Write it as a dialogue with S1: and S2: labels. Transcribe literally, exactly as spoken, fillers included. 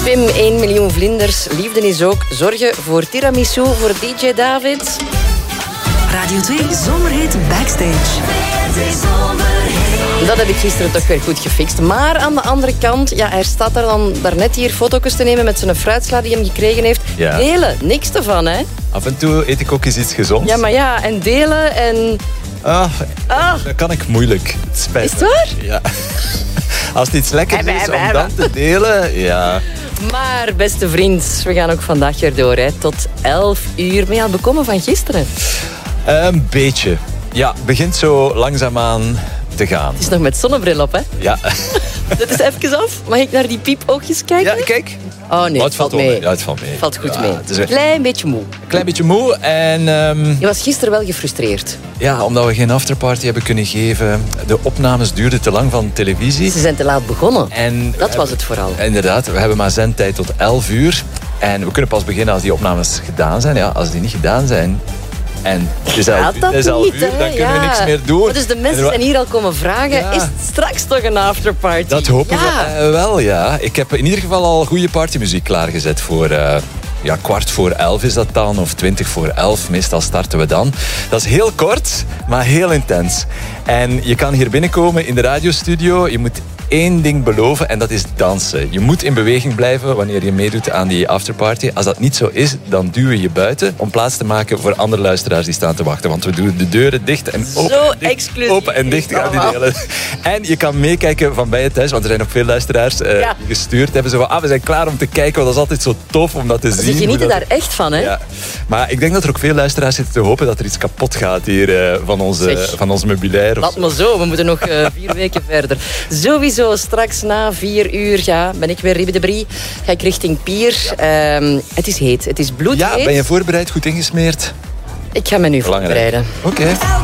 S1: Pim, één miljoen vlinders. Liefde is ook zorgen voor tiramisu voor D J David.
S2: Radio twee Zomerhit Backstage.
S1: Dat heb ik gisteren toch weer goed gefixt. Maar aan de andere kant, ja, hij staat daar dan daarnet hier foto's te nemen met zijn fruitsla die hem gekregen heeft.
S3: Ja.
S1: Delen, niks ervan, hè?
S3: Af en toe eet ik ook eens iets gezonds.
S1: Ja, maar ja, en delen en...
S3: Ah,
S1: Ah.
S3: dat kan ik moeilijk. Het spijt
S1: Is
S3: me.
S1: het waar?
S3: Ja. Als het iets lekkers
S1: Ebbe,
S3: is
S1: ebbe,
S3: om
S1: ebbe.
S3: dan te delen, ja.
S1: Maar, beste vriend, we gaan ook vandaag erdoor, hè. Tot elf uur. Maar ja, bekomen van gisteren.
S3: Een beetje. Ja, het begint zo langzaamaan te gaan.
S1: Het is nog met zonnebril op, hè.
S3: Ja.
S1: Dit is even af. Mag ik naar die piepoogjes kijken?
S3: Ja, kijk.
S1: Oh nee,
S3: Maar
S1: het valt
S3: wel
S1: mee.
S3: Ja, het valt mee.
S1: Valt goed
S3: Ja,
S1: mee.
S3: het is een
S1: Klein beetje moe.
S3: klein beetje moe. En ehm,
S1: Je was gisteren wel gefrustreerd.
S3: ja, omdat we geen afterparty hebben kunnen geven. De opnames duurden te lang van televisie.
S1: Ze zijn te laat begonnen.
S3: En
S1: Dat was het vooral.
S3: Inderdaad, we hebben maar zendtijd tot elf uur. En we kunnen pas beginnen als die opnames gedaan zijn. Ja, als die niet gedaan zijn... En het is elf,
S1: Gaat dat
S3: het is elf
S1: niet,
S3: uur,
S1: hè?
S3: dan kunnen we
S1: Ja.
S3: niks meer doen.
S1: Maar dus de mensen
S3: En we-
S1: zijn hier al komen vragen,
S3: Ja.
S1: is het straks toch een afterparty?
S3: Dat hopen
S1: ja.
S3: we eh, wel, ja. Ik heb in ieder geval al goede partymuziek klaargezet voor... eh, ja, kwart voor elf is dat dan, of twintig voor elf. Meestal starten we dan. Dat is heel kort, maar heel intens. En je kan hier binnenkomen in de radiostudio. Je moet één ding beloven en dat is dansen. Je moet in beweging blijven wanneer je meedoet aan die afterparty. Als dat niet zo is, dan duwen we je buiten om plaats te maken voor andere luisteraars die staan te wachten. Want we doen de deuren dicht en open.
S1: Zo
S3: en dicht,
S1: exclusief
S3: open en dicht
S1: is
S3: gaan die
S1: allemaal.
S3: delen. En je kan meekijken van bij je thuis, want er zijn nog veel luisteraars eh,
S1: Ja.
S3: die gestuurd hebben. Zo van, ah, we zijn klaar om te kijken, want dat is altijd zo tof om dat te zien.
S1: Ze
S3: hoe
S1: genieten
S3: dat-
S1: daar echt van, hè?
S3: Ja. Maar ik denk dat er ook veel luisteraars zitten te hopen dat er iets kapot gaat hier eh, van, onze,
S1: Zeg.
S3: van ons meubilair. of
S1: Laat
S3: zo.
S1: maar zo, we moeten nog eh, vier weken verder. Sowieso, straks na vier uur ja, ben ik weer ribbedebrie. Ga ik richting Pier. Ehm, het is heet, het is bloedheet.
S3: Ja, ben je voorbereid, goed ingesmeerd?
S1: Ik ga me nu
S3: Belangrijk.
S1: voorbereiden.
S3: Oké.